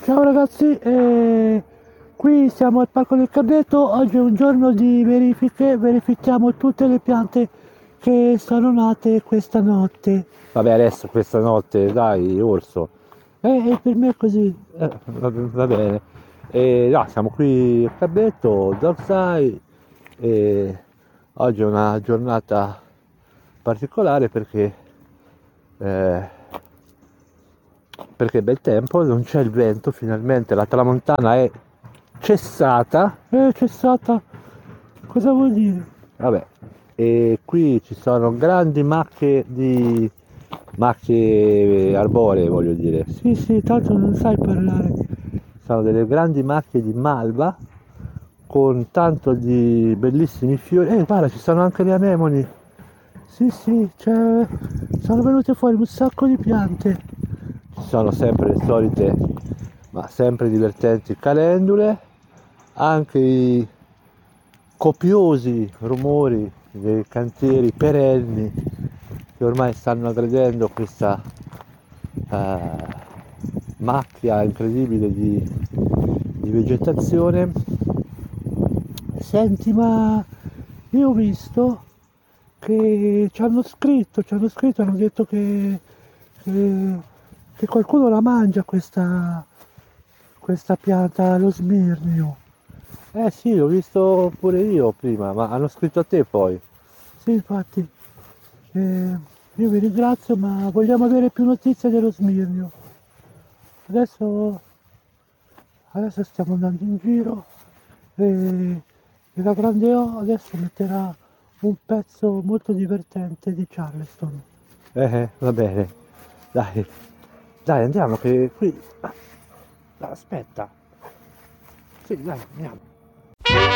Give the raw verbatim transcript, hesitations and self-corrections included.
Ciao ragazzi, eh, qui siamo al Parco del Carneto, oggi è un giorno di verifiche, verifichiamo tutte le piante che sono nate questa notte. Vabbè, adesso questa notte, dai, orso. E eh, per me è così. Eh, va, va bene. E, no, siamo qui a Carletto, Dockside, e oggi è una giornata particolare perché, eh, perché è bel tempo, non c'è il vento, finalmente la tramontana è cessata. Eh, c'è stata, cosa vuol dire? Vabbè, e qui ci sono grandi macchie di macchie arboree, voglio dire. Sì, sì, tanto non sai parlare. Sono delle grandi macchie di malva con tanto di bellissimi fiori. Eh, guarda, ci sono anche le anemoni. Sì, sì, cioè, sono venute fuori un sacco di piante. Ci sono sempre le solite, ma sempre divertenti calendule, anche i copiosi rumori dei cantieri perenni che ormai stanno aggredendo questa eh, macchia incredibile di, di vegetazione. Senti, ma io ho visto che ci hanno scritto, ci hanno scritto, hanno detto che, che, che qualcuno la mangia questa, questa pianta, lo smirnio. Eh sì, l'ho visto pure io prima, ma hanno scritto a te poi. Sì, infatti, eh, io vi ringrazio, ma vogliamo avere più notizie dello smirnio. Adesso, adesso stiamo andando in giro e, e la Grande O adesso metterà un pezzo molto divertente di Charleston. Eh, va bene. Dai, dai, andiamo che qui... Aspetta. Sì, dai, andiamo.